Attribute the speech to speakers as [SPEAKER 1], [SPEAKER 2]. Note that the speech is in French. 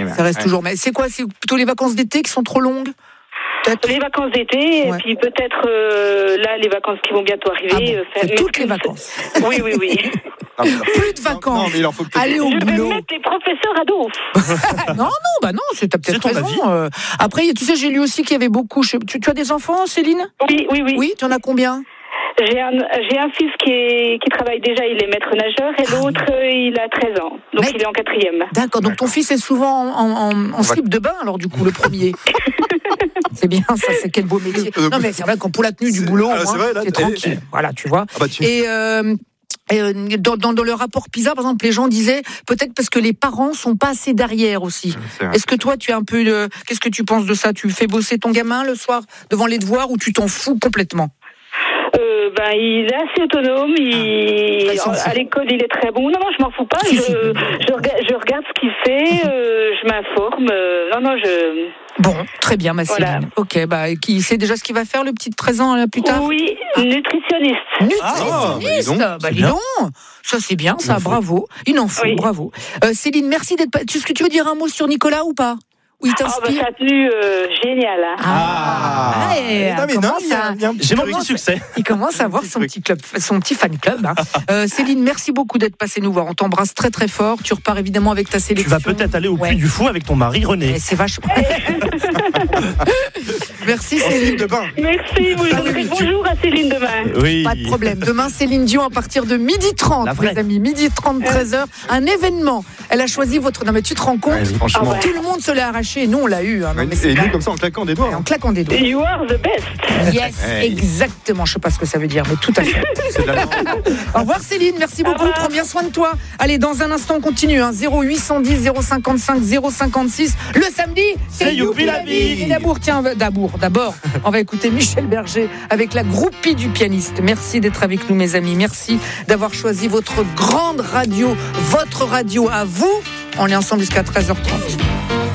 [SPEAKER 1] Ça reste toujours. Mais c'est quoi? C'est plutôt les vacances d'été qui sont trop longues? Peut-être.
[SPEAKER 2] Les vacances d'été, et puis peut-être là, les vacances qui vont bientôt arriver.
[SPEAKER 1] C'est toutes les vacances.
[SPEAKER 2] Oui.
[SPEAKER 1] Plus de vacances.
[SPEAKER 3] Non, mais il en faut peut-être.
[SPEAKER 1] Aller au
[SPEAKER 2] Je vais
[SPEAKER 1] boulot.
[SPEAKER 2] mettre les professeurs à dos.
[SPEAKER 1] non, t'as peut-être
[SPEAKER 4] ton
[SPEAKER 1] raison. Après, tu sais, j'ai lu aussi qu'il y avait beaucoup. Tu as des enfants, Céline?
[SPEAKER 2] Oui.
[SPEAKER 1] Oui, tu en as combien?
[SPEAKER 2] J'ai un fils qui travaille déjà, il est maître nageur, et l'autre, il a 13 ans. Donc il est en 4e.
[SPEAKER 1] D'accord, donc ton fils est souvent en slip de bain, alors du coup, le premier. C'est bien, ça, c'est quel beau métier. Non, mais c'est vrai qu'en pour la tenue du boulot, c'est tranquille. Voilà, tu vois. Et dans le rapport PISA, par exemple, les gens disaient peut-être parce que les parents sont pas assez derrière aussi. Est-ce que toi, tu es un peu qu'est-ce que tu penses de ça? Tu fais bosser ton gamin le soir devant les devoirs ou tu t'en fous complètement?
[SPEAKER 2] Il est assez autonome. À l'école, il est très bon. Non, je m'en fous pas. Je regarde ce qu'il fait. Je m'informe.
[SPEAKER 1] Bon, très bien, ma Céline.
[SPEAKER 2] Voilà.
[SPEAKER 1] Ok, qui sait déjà ce qu'il va faire, le petit de 13 ans, plus tard?
[SPEAKER 2] Oui, nutritionniste.
[SPEAKER 1] Nutritionniste. Dis donc. Ça, c'est bien, ça. Bravo. Il en faut, bravo. Céline, merci d'être. Est-ce que tu veux dire un mot sur Nicolas ou pas? Oui, t'inspire.
[SPEAKER 2] Sa tenue géniale.
[SPEAKER 4] J'ai mon petit succès.
[SPEAKER 1] Il commence à avoir son petit club, son petit fan club. Céline, merci beaucoup d'être passée nous voir. On t'embrasse très très fort. Tu repars évidemment avec ta sélection.
[SPEAKER 4] Tu vas peut-être aller au Puy du Fou avec ton mari René.
[SPEAKER 1] C'est vachement. Merci Céline.
[SPEAKER 2] Merci. Vous direz bonjour à Céline demain.
[SPEAKER 4] Oui.
[SPEAKER 1] Pas de problème. Demain, Céline Dion à partir de 12h30, les amis. 12h30, 13h. Un événement. Elle a choisi votre. Non mais tu te rends compte?
[SPEAKER 3] Franchement.
[SPEAKER 1] Tout le monde se l'est arraché. Et nous, on l'a eu.
[SPEAKER 3] Et nous, comme ça, en claquant des doigts.
[SPEAKER 1] En claquant des doigts.
[SPEAKER 2] You are the best.
[SPEAKER 1] Yes, exactement. Je sais pas ce que ça veut dire, mais tout à fait. Au revoir Céline, merci beaucoup. Prends bien soin de toi. Allez, dans un instant, on continue. 0810 055 056. Le samedi, c'est Youpi la vie. Et d'abord, d'abord, on va écouter Michel Berger avec la groupie du pianiste. Merci d'être avec nous, mes amis. Merci d'avoir choisi votre grande radio, votre radio à vous. On est ensemble jusqu'à 13h30.